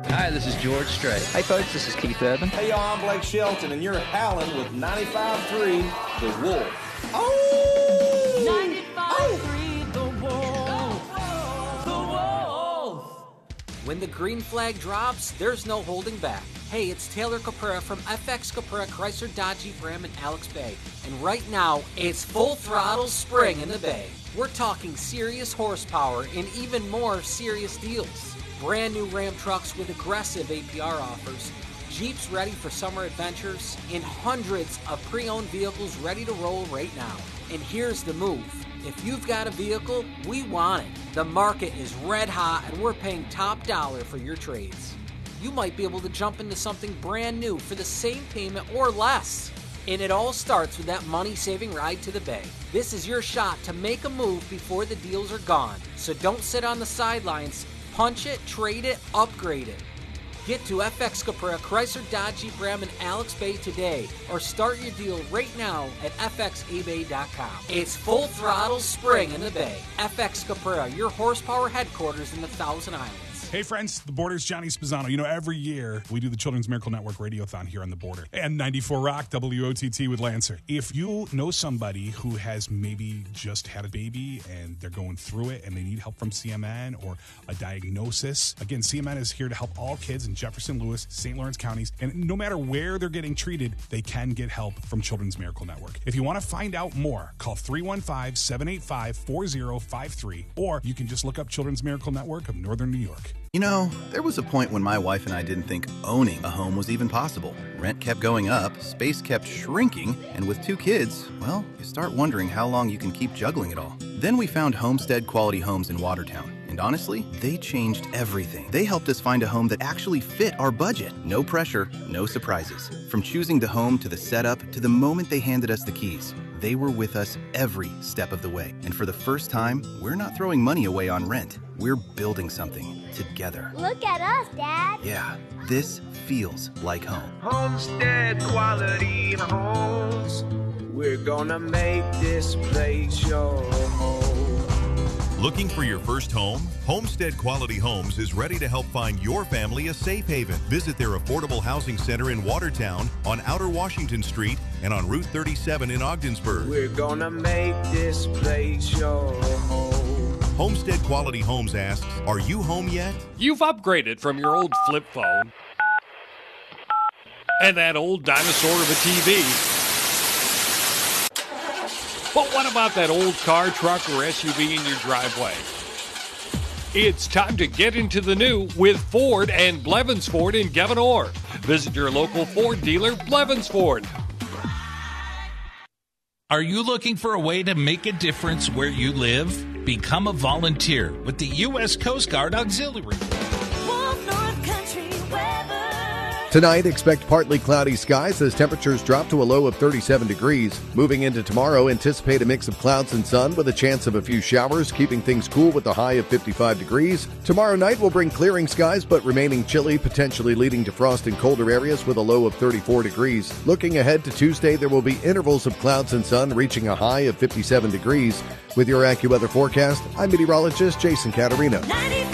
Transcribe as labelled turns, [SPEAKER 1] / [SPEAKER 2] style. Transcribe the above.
[SPEAKER 1] Hi, this is George Strait.
[SPEAKER 2] Hey folks, this is Keith Urban.
[SPEAKER 3] Hey y'all, I'm Blake Shelton, and you're howling with 95.3 The Wolf. Oh!
[SPEAKER 4] 95.3 The Wolf. The Wolf.
[SPEAKER 5] When the green flag drops, there's no holding back. Hey, it's Taylor Caprera from FX Caprera Chrysler Dodge Jeep Ram in Alex Bay. And right now, it's full throttle spring in the Bay. We're talking serious horsepower and even more serious deals. Brand new Ram trucks with aggressive APR offers, Jeeps ready for summer adventures, and hundreds of pre-owned vehicles ready to roll right now. And here's the move. If you've got a vehicle, we want it. The market is red hot and we're paying top dollar for your trades. You might be able to jump into something brand new for the same payment or less. And it all starts with that money-saving ride to the Bay. This is your shot to make a move before the deals are gone. So don't sit on the sidelines. Punch it, trade it, upgrade it. Get to FX Caprera Chrysler Dodge Jeep Ram in Alex Bay today or start your deal right now at fxabay.com. It's full throttle spring in the Bay. FX Caprera, your horsepower headquarters in the Thousand Islands.
[SPEAKER 6] Hey friends, the Border's Johnny Spizzano. You know, every year we do the Children's Miracle Network Radiothon here on the Border. And 94 Rock, WOTT with Lancer. If you know somebody who has maybe just had a baby and they're going through it and they need help from CMN or a diagnosis, again, CMN is here to help all kids in Jefferson, Lewis, St. Lawrence counties. And no matter where they're getting treated, they can get help from Children's Miracle Network. If you want to find out more, call 315-785-4053. Or you can just look up Children's Miracle Network of Northern New York.
[SPEAKER 7] You know, there was a point when my wife and I didn't think owning a home was even possible. Rent kept going up, space kept shrinking, and with 2 kids, well, you start wondering how long you can keep juggling it all. Then we found Homestead Quality Homes in Watertown. And honestly, they changed everything. They helped us find a home that actually fit our budget. No pressure, no surprises. From choosing the home to the setup to the moment they handed us the keys. They were with us every step of the way. And for the first time, we're not throwing money away on rent. We're building something together.
[SPEAKER 8] Look at us, Dad.
[SPEAKER 7] Yeah, this feels like home.
[SPEAKER 9] Homestead Quality Homes. We're gonna make this place your home.
[SPEAKER 10] Looking for your first home? Homestead Quality Homes is ready to help find your family a safe haven. Visit their affordable housing center in Watertown, on Outer Washington Street, and on Route 37 in Ogdensburg.
[SPEAKER 9] We're gonna make this place your home.
[SPEAKER 10] Homestead Quality Homes asks, are you home yet?
[SPEAKER 11] You've upgraded from your old flip phone and that old dinosaur of a TV. But what about that old car, truck, or SUV in your driveway? It's time to get into the new with Ford and Blevins Ford in Gouverneur. Visit your local Ford dealer, Blevins Ford.
[SPEAKER 12] Are you looking for a way to make a difference where you live? Become a volunteer with the U.S. Coast Guard Auxiliary.
[SPEAKER 13] Tonight, expect partly cloudy skies as temperatures drop to a low of 37 degrees. Moving into tomorrow, anticipate a mix of clouds and sun with a chance of a few showers, keeping things cool with a high of 55 degrees. Tomorrow night will bring clearing skies, but remaining chilly, potentially leading to frost in colder areas with a low of 34 degrees. Looking ahead to Tuesday, there will be intervals of clouds and sun reaching a high of 57 degrees. With your AccuWeather forecast, I'm meteorologist Jason Caterino.